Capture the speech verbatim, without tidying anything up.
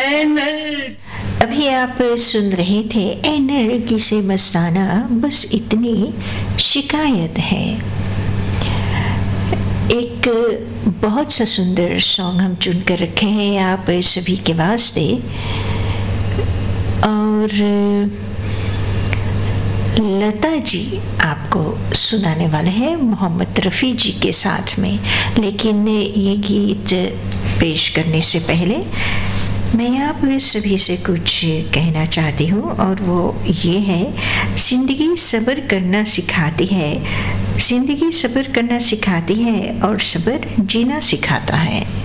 अभी आप सुन रहे थे ए नरगी से मस्ताना, बस इतनी शिकायत है। एक बहुत सा सुंदर सॉन्ग हम चुन कर रखे हैं आप सभी के वास्ते, और लता जी आपको सुनाने वाले हैं मोहम्मद रफ़ी जी के साथ में। लेकिन ये गीत पेश करने से पहले मैं आप सभी से कुछ कहना चाहती हूँ, और वो ये है, ज़िंदगी सब्र करना सिखाती है, ज़िंदगी सब्र करना सिखाती है और सब्र जीना सिखाता है।